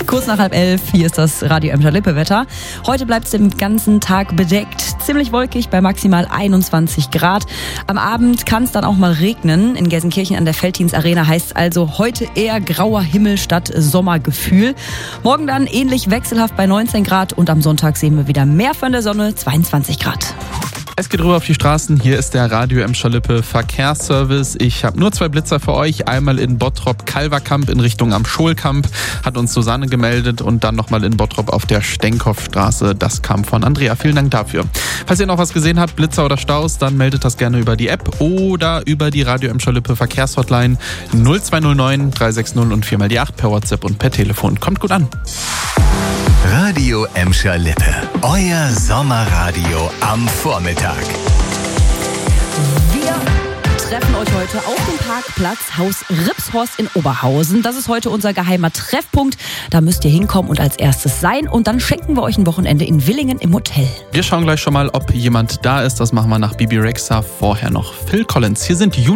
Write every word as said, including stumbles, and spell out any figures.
Kurz nach halb elf, hier ist das Radio Emscher-Lippe-Wetter. Heute bleibt es den ganzen Tag bedeckt, ziemlich wolkig bei maximal einundzwanzig Grad. Am Abend kann es dann auch mal regnen. In Gelsenkirchen an der Felddienst-Arena heißt es also heute eher grauer Himmel statt Sommergefühl. Morgen dann ähnlich wechselhaft bei neunzehn Grad und am Sonntag sehen wir wieder mehr von der Sonne, zweiundzwanzig Grad. Es geht rüber auf die Straßen. Hier ist der Radio Emscher-Lippe Verkehrsservice. Ich habe nur zwei Blitzer für euch. Einmal in Bottrop-Kalverkamp in Richtung am Scholkamp hat uns Susanne gemeldet und dann nochmal in Bottrop auf der Stenkopfstraße. Das kam von Andrea. Vielen Dank dafür. Falls ihr noch was gesehen habt, Blitzer oder Staus, dann meldet das gerne über die App oder über die Radio Emscher-Lippe Verkehrshotline null zwei null neun drei sechs null und viermal die acht per WhatsApp und per Telefon. Kommt gut an. Radio Emscher-Lippe. Euer Sommerradio am Vormittag. Wir treffen euch heute auf dem Parkplatz Haus Ripshorst in Oberhausen. Das ist heute unser geheimer Treffpunkt. Da müsst ihr hinkommen und als erstes sein. Und dann schenken wir euch ein Wochenende in Villingen im Hotel. Wir schauen gleich schon mal, ob jemand da ist. Das machen wir nach Bibi Rexha. Vorher noch Phil Collins. Hier sind Juli.